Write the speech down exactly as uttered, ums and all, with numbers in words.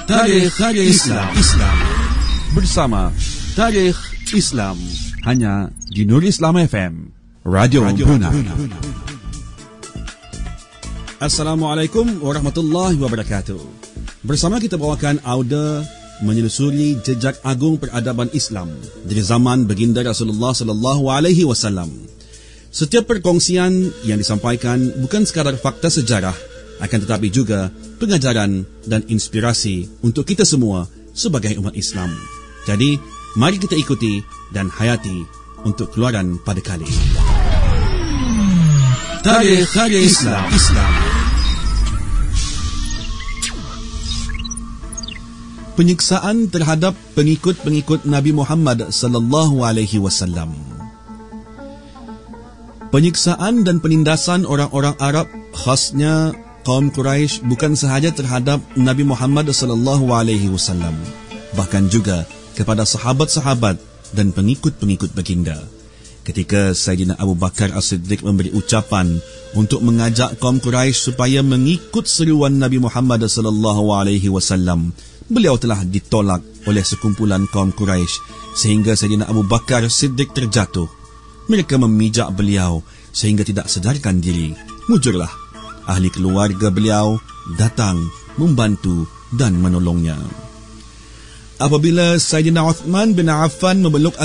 Tarikh Islam Islam bersama Tarikh Islam hanya di Nur Islam F M, Radio, Radio Brunei. Assalamualaikum warahmatullahi wabarakatuh. Bersama kita bawakan audio menelusuri jejak agung peradaban Islam dari zaman baginda Rasulullah sallallahu alaihi wasallam. Setiap perkongsian yang disampaikan bukan sekadar fakta sejarah, akan tetapi juga pengajaran dan inspirasi untuk kita semua sebagai umat Islam. Jadi, mari kita ikuti dan hayati untuk keluaran pada kali. Tarikh Islam Islam. Penyiksaan terhadap pengikut-pengikut Nabi Muhammad sallallahu alaihi wasallam. Penyiksaan dan penindasan orang-orang Arab, khasnya kaum Quraisy, bukan sahaja terhadap Nabi Muhammad sallallahu alaihi wasallam, bahkan juga kepada sahabat-sahabat dan pengikut-pengikut baginda. Ketika Sayyidina Abu Bakar As-Siddiq memberi ucapan untuk mengajak kaum Quraisy supaya mengikut seruan Nabi Muhammad sallallahu alaihi wasallam, beliau telah ditolak oleh sekumpulan kaum Quraisy sehingga Sayyidina Abu Bakar Siddiq terjatuh. Mereka memijak beliau sehingga tidak sadarkan diri. Mujurlah ahli keluarga beliau datang membantu dan menolongnya. Apabila Sayyidina Uthman bin Affan memeluk